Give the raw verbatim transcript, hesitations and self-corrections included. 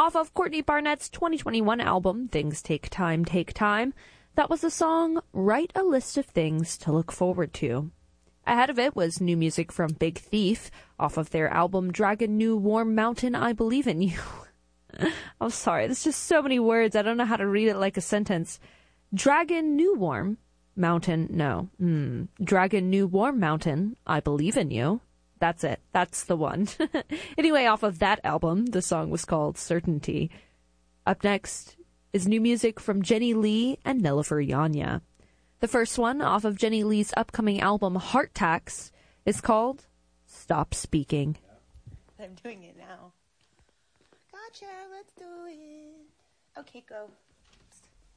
Off of Courtney Barnett's twenty twenty-one album, Things Take Time, Take Time, that was the song Write a List of Things to Look Forward to. Ahead of it was new music from Big Thief, off of their album Dragon New Warm Mountain, I Believe in You. I'm sorry, there's just so many words, I don't know how to read it like a sentence. Dragon New Warm Mountain, no. Mm. Dragon New Warm Mountain, I Believe in You. That's it. That's the one. Anyway, off of that album, the song was called Certainty. Up next is new music from Jenny Lee and Nilüfer Yanya. The first one, off of Jenny Lee's upcoming album Heart Tax, is called Stop Speaking. I'm doing it now. Gotcha, let's do it. Okay, go.